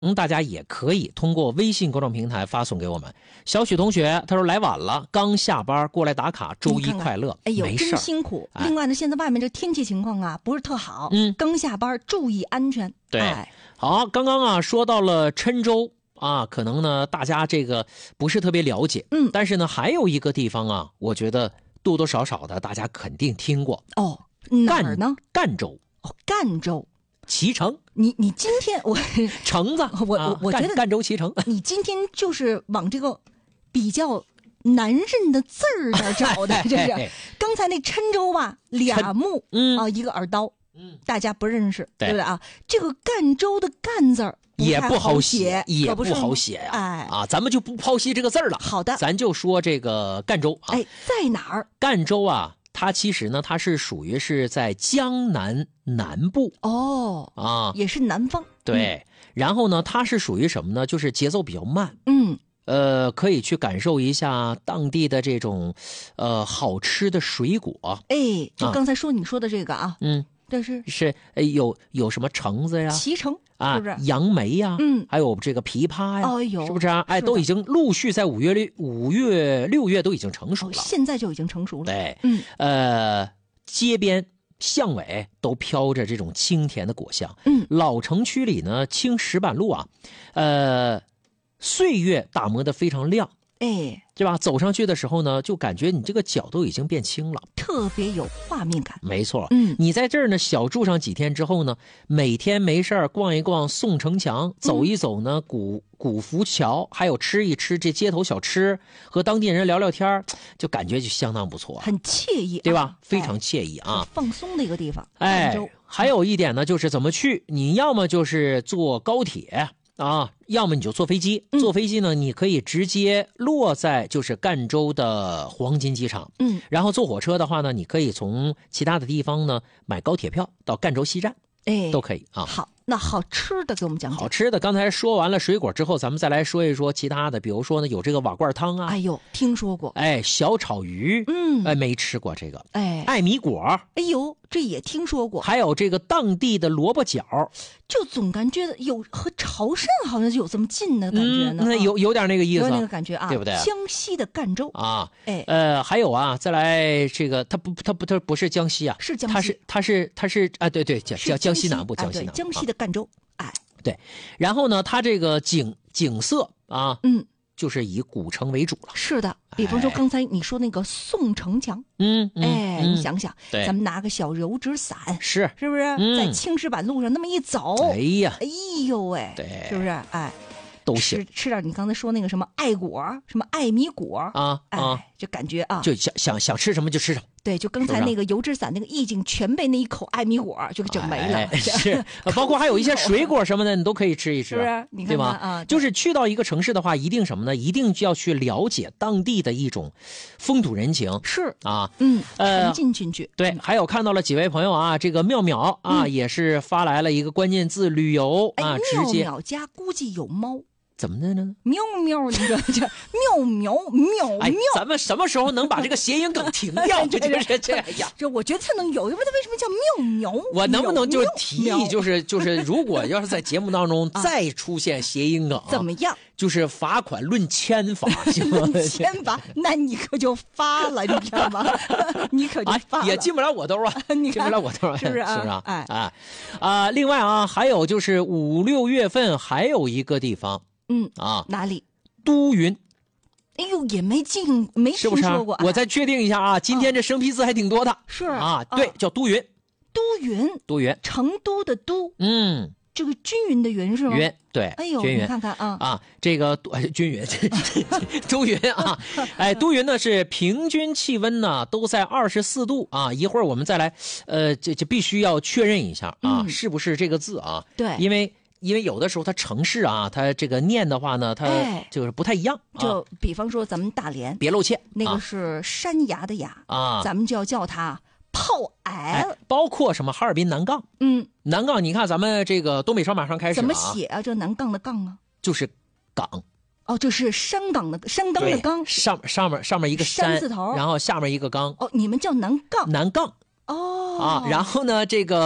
大家也可以通过微信公众平台发送给我们。小许同学他说来晚了，刚下班过来打卡，周一快乐。 哎呦， 没事真辛苦。另外呢，现在外面这天气情况啊不是特好，刚下班注意安全。 对，好，刚刚啊说到了郴州啊，可能呢大家这个不是特别了解，但是呢还有一个地方啊，我觉得多多少少的大家肯定听过。 哪儿呢？ 赣州。 赣州。 脐橙， 你今天橙子， 我觉得赣州脐橙， 你今天就是往这个比较难认的字儿那找的，这是。刚才那郴州吧，俩木一个耳刀，大家不认识，对不对啊？这个赣州的赣字也不好写， 也不好写呀。咱们就不剖析这个字了。 好的， 咱就说这个赣州啊。 在哪儿？ 赣州啊。它其实呢，它是属于是在江南南部也是南方。 对，然后呢，它是属于什么呢？就是节奏比较慢。可以去感受一下当地的这种好吃的水果。 就刚才你说的这个啊，这是有什么橙子呀？ 脐橙。 啊， 是不是杨梅呀，还有这个枇杷呀，是不是啊？都已经陆续在5月、6月都已经成熟了， 现在就已经成熟了。 对，街边巷尾都飘着这种清甜的果香。老城区里呢，青石板路啊，岁月打磨得非常亮。对吧？走上去的时候呢，就感觉你这个脚都已经变轻了， 特别有画面感。 没错，你在这儿呢小住上几天之后呢，每天没事逛一逛宋城墙，走一走呢古浮桥，还有吃一吃这街头小吃，和当地人聊聊天，就感觉就相当不错， 很惬意， 对吧？非常惬意啊， 放松的一个地方。 还有一点呢，就是怎么去？你要么就是坐高铁。要么你就坐飞机，坐飞机呢，你可以直接落在就是赣州的黄金机场，然后坐火车的话呢，你可以从其他的地方呢买高铁票到赣州西站，都可以啊。 好，那好吃的给我们讲讲。 好吃的，刚才说完了水果之后，咱们再来说一说其他的，比如说呢，有这个瓦罐汤啊， 听说过， 小炒鱼，没吃过这个，艾米果， 这也听说过， 还有这个当地的萝卜饺， 就总感觉有和潮汕好像有这么近的感觉呢， 有点那个意思， 有那个感觉啊， 对不对？ 江西的赣州啊，还有啊，再来这个，它不是江西啊， 是江西， 它是啊，对，江西南部，江西的赣州， 对，然后呢，它这个景色啊，就是以古城为主了。 是的，比方说刚才你说那个宋城墙，你想想，咱们拿个小油纸伞，是不是在青石板路上那么一走，对，是不是？ 都行， 吃点你刚才说那个什么艾果，什么艾米果就感觉啊， 就想吃什么就吃什么。 对，就刚才那个油纸伞那个意境，全被那一口艾米果就给整没了。 是，包括还有一些水果什么的，你都可以吃一吃， 是不是？你看对吧？就是去到一个城市的话，一定什么呢？一定就要去了解当地的一种风土人情。 是啊， 沉浸进去。 对，还有看到了几位朋友啊，这个妙妙啊，也是发来了一个关键字旅游啊，直接妙妙家估计有猫。 怎么的呢？ 喵喵，你说这喵喵喵喵， 咱们什么时候能把这个谐音梗停掉？就是这样。 这我觉得它能有，因为它为什么叫喵喵？ 我能不能就提议，就是如果要是在节目当中再出现谐音梗， 怎么样？ 就是罚款论千罚， 论千罚，那你可就发了，你知道吗？你可就发了， 也进不了我兜啊，进不了我兜， 是不是啊？另外啊，还有就是5、6月份还有一个地方。 哪里？ 都云。 也没听说过。 我再确定一下啊，今天这生僻字还挺多的。 是啊，对，叫都云。 都云，成都的都。这个均匀的匀是吗？ 匀，对。均匀， 你看看啊， 这个均匀，都匀啊。都云呢是平均气温呢都在24度啊。一会儿我们再来，这必须要确认一下啊，是不是这个字啊？ 对， 因为有的时候它城市啊，它这个念的话呢，它就是不太一样。 就比方说咱们大连， 别露怯， 那个是山崖的崖啊，咱们就要叫它炮矮。 包括什么哈尔滨南杠，南杠，你看咱们这个东北烧马上开始怎么写啊？这南杠的杠啊， 就是岗。 就是山岗的岗， 上面一个山字头， 然后下面一个杠。 你们叫南杠。 然后呢，这个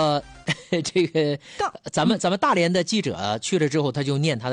这个咱们大连的记者去了之后，他就念他的